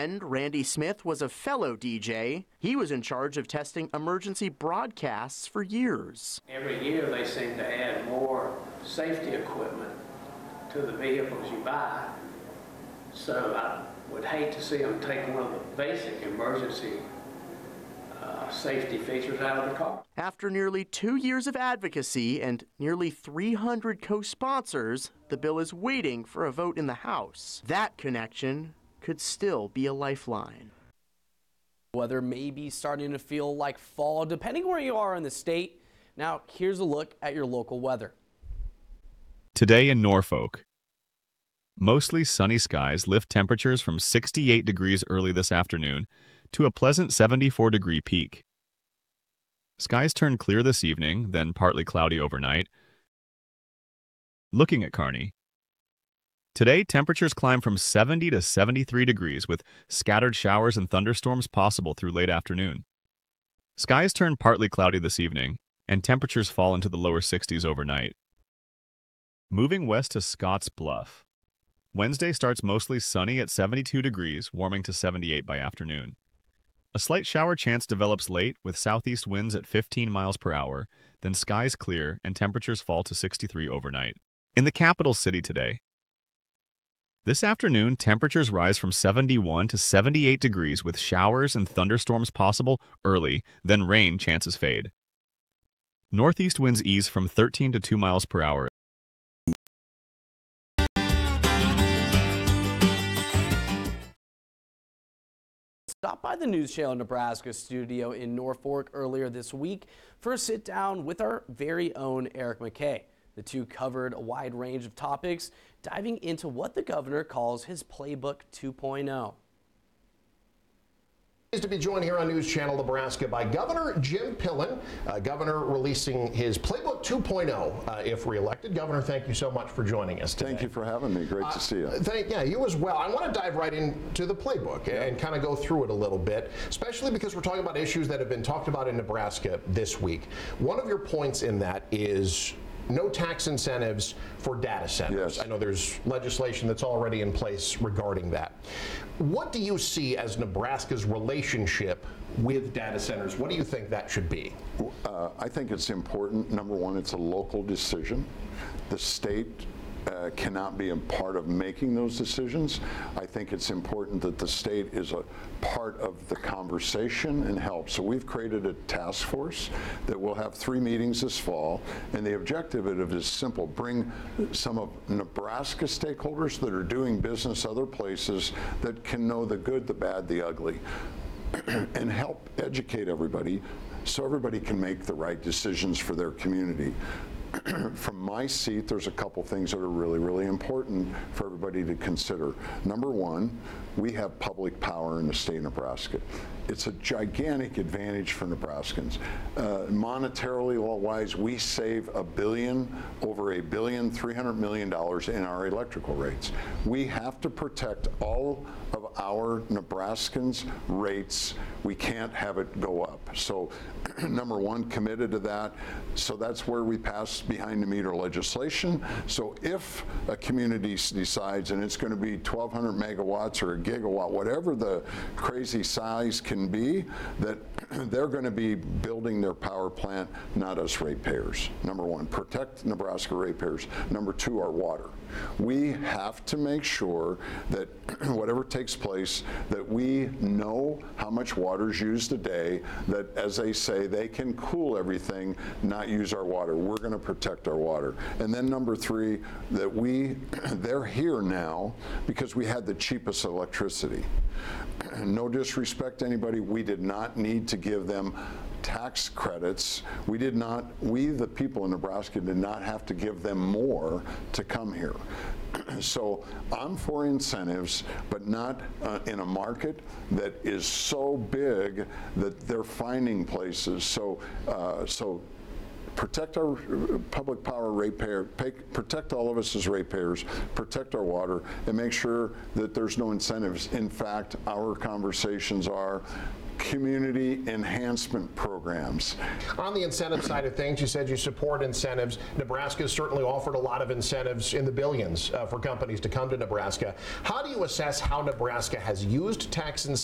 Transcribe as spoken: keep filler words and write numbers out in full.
friend, Randy Smith, was a fellow D J. He was in charge of testing emergency broadcasts for years. Every year they seem to add more safety equipment to the vehicles you buy. So I would hate to see them take one of the basic emergency uh, safety features out of the car. After nearly two years of advocacy and nearly three hundred co-sponsors, the bill is waiting for a vote in the House. That connection could still be a lifeline. Weather may be starting to feel like fall, depending where you are in the state. Now, here's a look at your local weather. Today in Norfolk, mostly sunny skies lift temperatures from sixty-eight degrees early this afternoon to a pleasant seventy-four degree peak. Skies turn clear this evening, then partly cloudy overnight. Looking at Kearney, today temperatures climb from seventy to seventy-three degrees with scattered showers and thunderstorms possible through late afternoon. Skies turn partly cloudy this evening, and temperatures fall into the lower sixties overnight. Moving west to Scotts Bluff, Wednesday starts mostly sunny at seventy-two degrees, warming to seventy-eight by afternoon. A slight shower chance develops late with southeast winds at fifteen miles per hour, then skies clear and temperatures fall to sixty-three overnight. In the capital city today, this afternoon temperatures rise from seventy-one to seventy-eight degrees with showers and thunderstorms possible early, then rain chances fade. Northeast winds ease from thirteen to two miles per hour. Stopped by the News Channel Nebraska studio in Norfolk earlier this week for a sit down with our very own Eric McKay. The two covered a wide range of topics, diving into what the governor calls his Playbook two point oh. To be joined here on News Channel Nebraska by Governor Jim Pillen, uh, Governor releasing his Playbook two point oh uh, if reelected. Governor, thank you so much for joining us today. Thank you for having me. Great uh, to see you. Thank yeah, you as well. I want to dive right into the playbook yeah. and kind of go through it a little bit, especially because we're talking about issues that have been talked about in Nebraska this week. One of your points in that is no tax incentives for data centers. Yes. I know there's legislation that's already in place regarding that. What do you see as Nebraska's relationship with data centers? What do you think that should be? Uh, I think it's important. Number one, it's a local decision. The state Uh, cannot be a part of making those decisions. I think it's important that the state is a part of the conversation and help. So we've created a task force that will have three meetings this fall, and the objective of it is simple: bring some of Nebraska stakeholders that are doing business other places that can know the good, the bad, the ugly, and help educate everybody so everybody can make the right decisions for their community. From my seat, there's a couple things that are really, really important for everybody to consider. Number one, we have public power in the state of Nebraska. It's a gigantic advantage for Nebraskans. Uh, monetarily, wise, we save a billion, over a billion, three hundred million dollars in our electrical rates. We have to protect all of our Nebraskans' rates. We can't have it go up. So, number one, committed to that. So that's where we pass behind the meter legislation. So if a community decides, and it's going to be twelve hundred megawatts or a gigawatt, whatever the crazy size can be, that they're going to be building their power plant, not us ratepayers. Number one, protect Nebraska ratepayers. Number two, our water. We have to make sure that whatever takes place, that we know how much water is used a day, that, as they say, they can cool everything, not use our water. We're going to protect our water. And then number three, that we, they're here now because we had the cheapest electricity. No disrespect to anybody, we did not need to give them tax credits. We did not, we the people in Nebraska did not have to give them more to come here. So I'm for incentives, but not uh, in a market that is so big that they're finding places. So, uh, so protect our public power ratepayer, pay, protect all of us as ratepayers, protect our water, and make sure that there's no incentives. In fact, our conversations are community enhancement programs. On the incentive side of things, you said you support incentives. Nebraska has certainly offered a lot of incentives in the billions uh, for companies to come to Nebraska. How do you assess how Nebraska has used tax incentives